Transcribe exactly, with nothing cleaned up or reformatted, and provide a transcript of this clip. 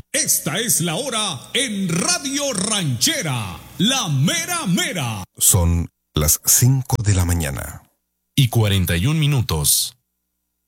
Esta es la hora en Radio Ranchera, la mera mera. Son las cinco de la mañana. Y cuarenta y un minutos.